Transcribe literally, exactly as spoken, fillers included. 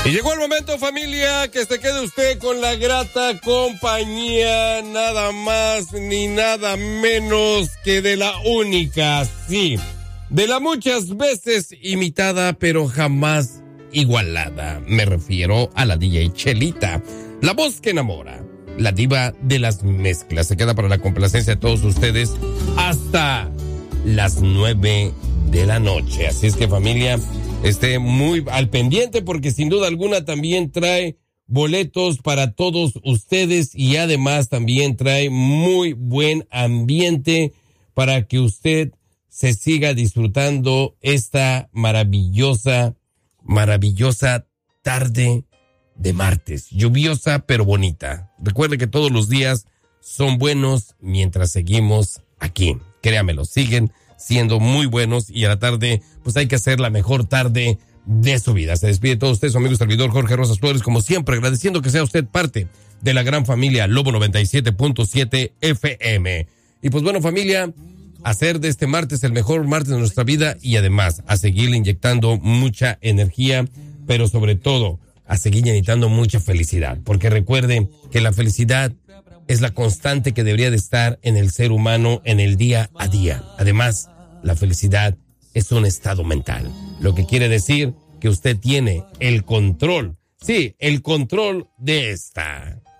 Y llegó el momento, familia, que se quede usted con la grata compañía, nada más ni nada menos que de la única, sí, de la muchas veces imitada, pero jamás igualada. Me refiero a la D J Chelita, la voz que enamora, la diva de las mezclas. Se queda para la complacencia de todos ustedes hasta las nueve de la noche. Así es que, familia, esté muy al pendiente porque sin duda alguna también trae boletos para todos ustedes y además también trae muy buen ambiente para que usted se siga disfrutando esta maravillosa, maravillosa tarde de martes. Lluviosa pero bonita. Recuerde que todos los días son buenos mientras seguimos aquí. Créamelo, siguen siendo muy buenos y a la tarde pues hay que hacer la mejor tarde de su vida. Se despide todo usted, su amigo y servidor Jorge Rosas Flores, como siempre, agradeciendo que sea usted parte de la gran familia Lobo noventa y siete punto siete F M. Y pues bueno, familia, hacer de este martes el mejor martes de nuestra vida y además a seguirle inyectando mucha energía, pero sobre todo a seguir inyectando mucha felicidad, porque recuerde que la felicidad es la constante que debería de estar en el ser humano en el día a día. Además, la felicidad es un estado mental, lo que quiere decir que usted tiene el control, sí, el control de esta.